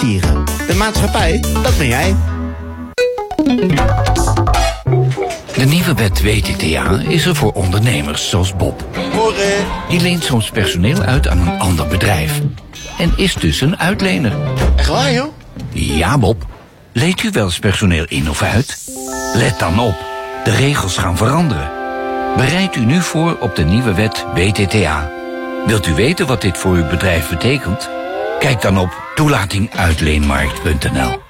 financieren. De maatschappij, dat ben jij. De nieuwe wet WTTA is er voor ondernemers zoals Bob. Morgen. Die leent soms personeel uit aan een ander bedrijf. En is dus een uitlener. Echt waar, joh? Ja, Bob. Leent u wel eens personeel in of uit? Let dan op. De regels gaan veranderen. Bereid u nu voor op de nieuwe wet WTTA. Wilt u weten wat dit voor uw bedrijf betekent? Kijk dan op toelatinguitleenmarkt.nl.